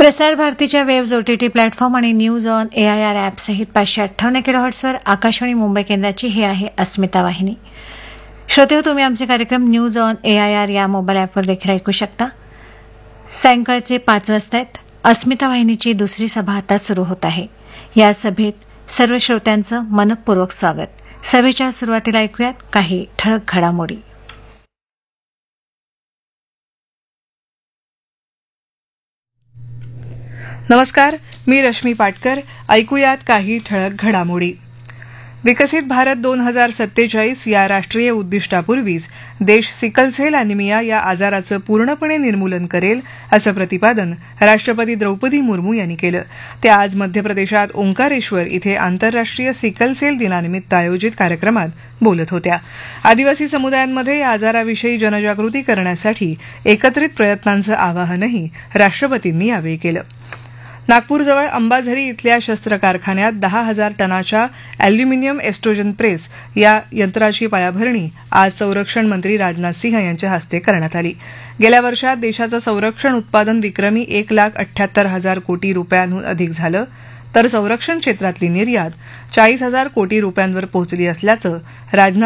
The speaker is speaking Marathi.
प्रसार भारतीच्या वेव्ज OTT प्लॅटफॉर्म आणि न्यूज ऑन AIR ॲप सहित 558 किलोहर्ट्झवर आकाशवाणी मुंबई केंद्राची ही आहे अस्मिता वाहिनी. श्रोते हो, तुम्ही आमचे कार्यक्रम न्यूज ऑन AIR या मोबाईल ॲपवर देखील ऐकू शकता. सायंकाळचे 5 वाजता आहेत. अस्मिता वाहिनीची दुसरी सभा आता सुरू होत आहे. या सभेत सर्व श्रोत्यांचं मनपूर्वक स्वागत. सभेच्या सुरुवातीला ऐकूयात काही ठळक घडामोडी. नमस्कार, मी रश्मी पाटकर. ऐकूयात काही ठळक घडामोडी. विकसित भारत 2047 या राष्ट्रीय उद्दिष्टापूर्वीच देश सिकलसेल अॅनिमिया या आजाराचं पूर्णपणे निर्मूलन करेल असं प्रतिपादन राष्ट्रपती द्रौपदी मुर्मू यांनी केलं. ते आज मध्य प्रदेशात ओंकारेश्वर इथे आंतरराष्ट्रीय सिकलसेल दिनानिमित्त आयोजित कार्यक्रमात बोलत होत्या. आदिवासी समुदायांमध्ये या आजाराविषयी जनजागृती करण्यासाठी एकत्रित प्रयत्नांचं आवाहनही राष्ट्रपतींनी यावेळी केलं. नागपूरजवळ अंबाझरी इथल्या शस्त्र कारखान्यात 10,000 टनाच्या अॅल्युमिनियम एस्ट्रोजन प्रेस या यंत्राची पायाभरणी आज संरक्षण मंत्री राजनाथ सिंह यांच्या हस्ते करण्यात आली. गेल्या वर्षात देशाचं संरक्षण उत्पादन विक्रमी 1,78,000 कोटी रुपयांहून अधिक झालं, तर संरक्षण क्षेत्रातली निर्यात 40,000 कोटी रुपयांवर पोहोचली असल्याचं राजनाथ